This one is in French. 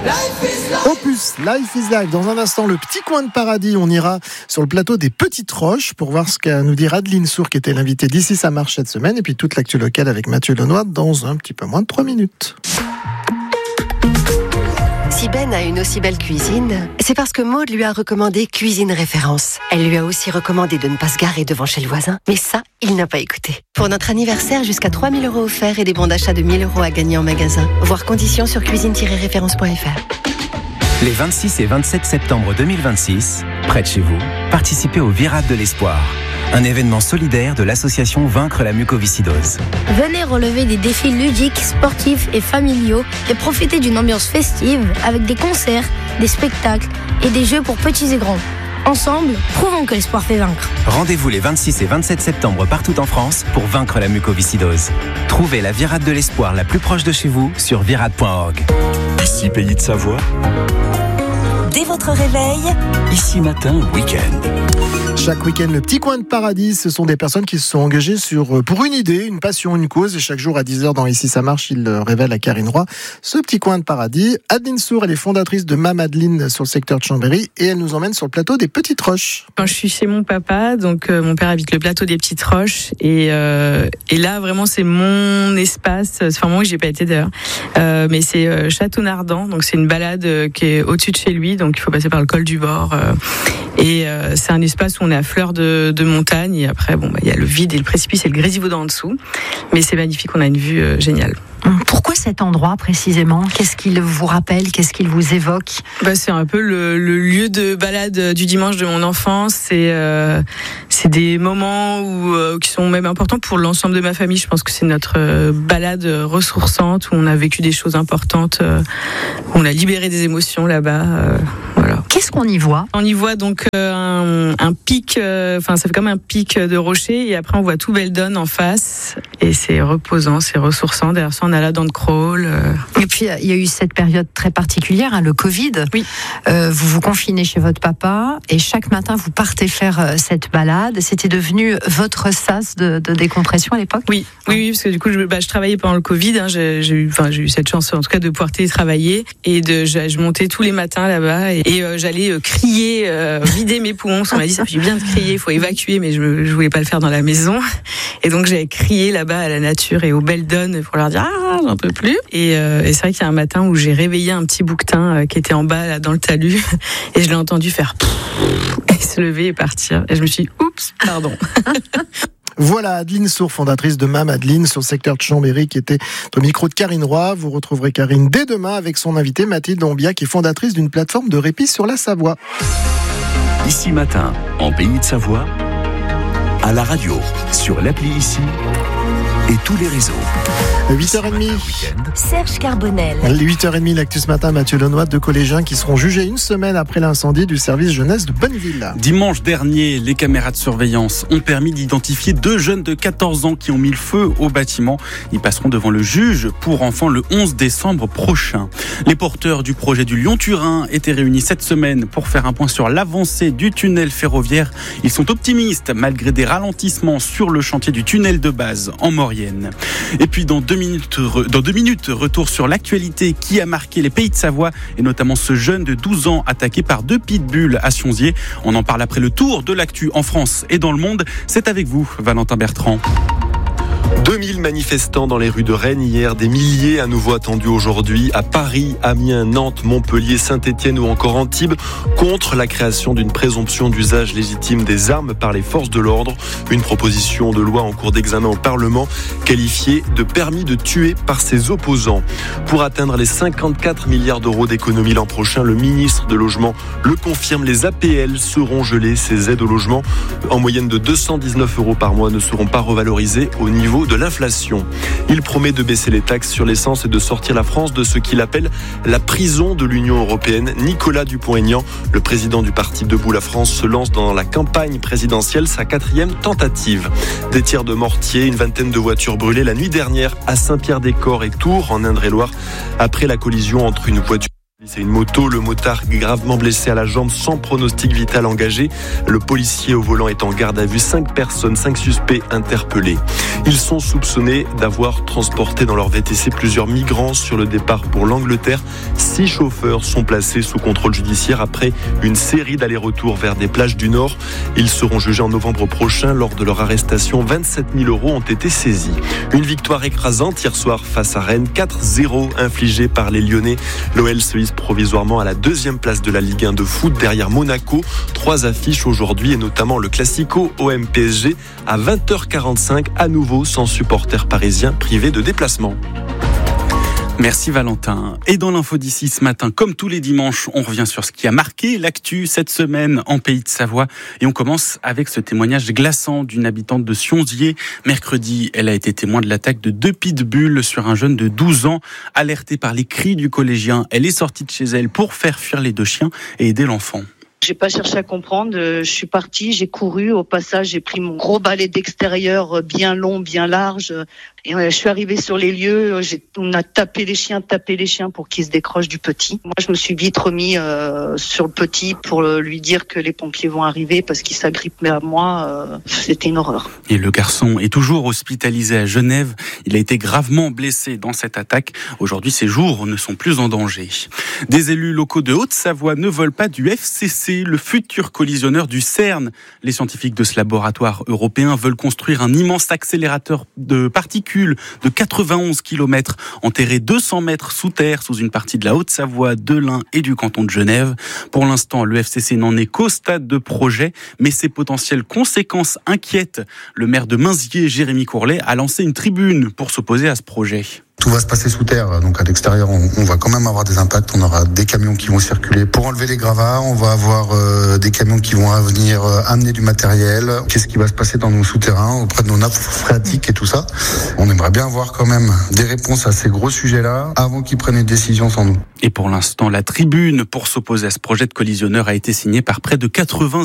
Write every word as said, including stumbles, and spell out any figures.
Opus, Life is Life. Dans un instant, le petit coin de paradis. On ira sur le plateau des Petites Roches pour voir ce qu'a nous dire Adeline Sour, qui était l'invitée d'Ici ça marche cette semaine. Et puis toute l'actu locale avec Mathieu Lenoir dans un petit peu moins de trois minutes. Si Ben a une aussi belle cuisine, c'est parce que Maud lui a recommandé Cuisine Référence. Elle lui a aussi recommandé de ne pas se garer devant chez le voisin. Mais ça, il n'a pas écouté. Pour notre anniversaire, jusqu'à trois mille euros offerts et des bons d'achat de mille euros à gagner en magasin. Voir conditions sur cuisine tiret référence point f r. Les vingt-six et vingt-sept septembre deux mille vingt-six, près de chez vous, participez au Virade de l'Espoir, un événement solidaire de l'association Vaincre la mucoviscidose. Venez relever des défis ludiques, sportifs et familiaux et profiter d'une ambiance festive avec des concerts, des spectacles et des jeux pour petits et grands. Ensemble, prouvons que l'espoir fait vaincre. Rendez-vous les vingt-six et vingt-sept septembre partout en France pour vaincre la mucoviscidose. Trouvez la Virade de l'Espoir la plus proche de chez vous sur virade point org. Ici Pays de Savoie. Dès votre réveil, Ici Matin Week-end. Chaque week-end, le petit coin de paradis, ce sont des personnes qui se sont engagées sur, pour une idée, une passion, une cause. Et chaque jour à dix heures dans Ici ça marche, ils le révèlent à Karine Roy. Ce petit coin de paradis, Adeline Sour, elle est fondatrice de Ma Madeleine sur le secteur de Chambéry et elle nous emmène sur le plateau des Petites Roches. Quand je suis chez mon papa, donc euh, mon père habite le plateau des Petites Roches et, euh, et là vraiment c'est mon espace. Enfin moi j'ai pas été d'ailleurs, euh, mais c'est euh, Château-Nardant, donc c'est une balade euh, qui est au-dessus de chez lui, donc il faut passer par le col du Bord. Euh, et euh, c'est un espace où on est à fleur de, de montagne et après bon bah il y a le vide et le précipice et le Grésivaudan en dessous, mais c'est magnifique, on a une vue euh, géniale. Pourquoi cet endroit précisément ? Qu'est-ce qu'il vous rappelle ? Qu'est-ce qu'il vous évoque ? Bah, c'est un peu le, le lieu de balade du dimanche de mon enfance. C'est, euh, c'est des moments où, euh, qui sont même importants pour l'ensemble de ma famille. Je pense que c'est notre euh, balade ressourçante où on a vécu des choses importantes, euh, où on a libéré des émotions là-bas. Euh, voilà. Qu'est-ce qu'on y voit ? On y voit donc euh, un, un pic, enfin euh, ça fait comme un pic de rocher et après on voit tout Beldon en face et c'est reposant, c'est ressourçant. Derrière ça on a la dent de crawl. Euh. Et puis il y a eu cette période très particulière, hein, le Covid. Oui. Euh, vous vous confinez chez votre papa et chaque matin vous partez faire euh, cette balade. C'était devenu votre sas de, de décompression à l'époque ? Oui, oui, oui, parce que du coup je, bah, je travaillais pendant le Covid. Hein, j'ai, j'ai eu, enfin j'ai eu cette chance en tout cas de pouvoir télétravailler et de, je, je montais tous les matins là-bas et, et euh, j'allais euh, crier, euh, vider mes poumons. On m'a dit ça fait bien de crier, il faut évacuer, mais je, je voulais pas le faire dans la maison. Et donc j'avais crié là-bas à la nature et aux Beldon pour leur dire ah j'en peux plus. Et, euh, et c'est vrai qu'il y a un matin où j'ai réveillé un petit bouquetin euh, qui était en bas là, dans le talus et je l'ai entendu faire et se lever et partir. Et je me suis dit oups pardon. Voilà, Adeline Sour, fondatrice de Ma Madeleine sur le secteur de Chambéry, qui était au micro de Karine Roy. Vous retrouverez Karine dès demain avec son invitée Mathilde Ombia, qui est fondatrice d'une plateforme de répit sur la Savoie. Ici Matin, en Pays de Savoie, à la radio, sur l'appli Ici et tous les réseaux. huit heures trente. Serge Carbonel. huit heures trente, l'actu ce matin, Mathieu Lenoir, deux collégiens qui seront jugés une semaine après l'incendie du service jeunesse de Bonneville. Dimanche dernier, les caméras de surveillance ont permis d'identifier deux jeunes de quatorze ans qui ont mis le feu au bâtiment. Ils passeront devant le juge pour enfants le onze décembre prochain. Les porteurs du projet du Lyon-Turin étaient réunis cette semaine pour faire un point sur l'avancée du tunnel ferroviaire. Ils sont optimistes malgré des ralentissements sur le chantier du tunnel de base en Maurienne. Et puis dans deux minutes, dans deux minutes, retour sur l'actualité qui a marqué les Pays de Savoie et notamment ce jeune de douze ans attaqué par deux pitbulls à Sionzier. On en parle après le tour de l'actu en France et dans le monde. C'est avec vous, Valentin Bertrand. deux mille manifestants dans les rues de Rennes hier, des milliers à nouveau attendus aujourd'hui à Paris, Amiens, Nantes, Montpellier, Saint-Étienne ou encore Antibes contre la création d'une présomption d'usage légitime des armes par les forces de l'ordre. Une proposition de loi en cours d'examen au Parlement qualifiée de permis de tuer par ses opposants. Pour atteindre les cinquante-quatre milliards d'euros d'économie l'an prochain, le ministre de Logement le confirme, les A P L seront gelées. Ces aides au logement en moyenne de deux cent dix-neuf euros par mois ne seront pas revalorisées au niveau de l'inflation. Il promet de baisser les taxes sur l'essence et de sortir la France de ce qu'il appelle la prison de l'Union européenne. Nicolas Dupont-Aignan, le président du parti Debout la France, se lance dans la campagne présidentielle, sa quatrième tentative. Des tirs de mortier, une vingtaine de voitures brûlées la nuit dernière à Saint-Pierre-des-Corps et Tours, en Indre-et-Loire, après la collision entre une voiture C'est une moto, le motard gravement blessé à la jambe sans pronostic vital engagé. Le policier au volant est en garde à vue. Cinq personnes, cinq suspects interpellés. Ils sont soupçonnés d'avoir transporté dans leur V T C plusieurs migrants sur le départ pour l'Angleterre. Six chauffeurs sont placés sous contrôle judiciaire après une série d'allers-retours vers des plages du Nord. Ils seront jugés en novembre prochain. Lors de leur arrestation, vingt-sept mille euros ont été saisis. Une victoire écrasante hier soir face à Rennes. quatre zéro infligée par les Lyonnais. L'O L se hisse provisoirement à la deuxième place de la Ligue un de foot derrière Monaco. Trois affiches aujourd'hui et notamment le Classico O M P S G à vingt heures quarante-cinq, à nouveau sans supporters parisiens privés de déplacement. Merci Valentin. Et dans l'info d'ici ce matin, comme tous les dimanches, on revient sur ce qui a marqué l'actu cette semaine en Pays de Savoie. Et on commence avec ce témoignage glaçant d'une habitante de Sionzier. Mercredi, elle a été témoin de l'attaque de deux pitbulls sur un jeune de douze ans. Alertée par les cris du collégien, elle est sortie de chez elle pour faire fuir les deux chiens et aider l'enfant. J'ai pas cherché à comprendre, je suis partie, j'ai couru, au passage j'ai pris mon gros balai d'extérieur bien long, bien large, et je suis arrivée sur les lieux, j'ai, on a tapé les chiens, tapé les chiens pour qu'ils se décrochent du petit. Moi je me suis vite remis euh, sur le petit pour lui dire que les pompiers vont arriver parce qu'il s'agrippait à moi, euh, c'était une horreur. Et le garçon est toujours hospitalisé à Genève, il a été gravement blessé dans cette attaque. Aujourd'hui ses jours ne sont plus en danger. Des élus locaux de Haute-Savoie ne veulent pas du F C C, le futur collisionneur du CERN. Les scientifiques de ce laboratoire européen veulent construire un immense accélérateur de particules de quatre-vingt-onze kilomètres, enterré deux cents mètres sous terre, sous une partie de la Haute-Savoie, de l'Ain et du canton de Genève. Pour l'instant, le F C C n'en est qu'au stade de projet, mais ses potentielles conséquences inquiètent. Le maire de Mainzier, Jérémy Courlet, a lancé une tribune pour s'opposer à ce projet. Tout va se passer sous terre, donc à l'extérieur on, on va quand même avoir des impacts, on aura des camions qui vont circuler pour enlever les gravats, on va avoir euh, des camions qui vont venir euh, amener du matériel. Qu'est-ce qui va se passer dans nos souterrains, auprès de nos nappes phréatiques et tout ça. On aimerait bien avoir quand même des réponses à ces gros sujets-là avant qu'ils prennent une décision sans nous. Et pour l'instant, la tribune pour s'opposer à ce projet de collisionneur a été signée par près de quatre-vingts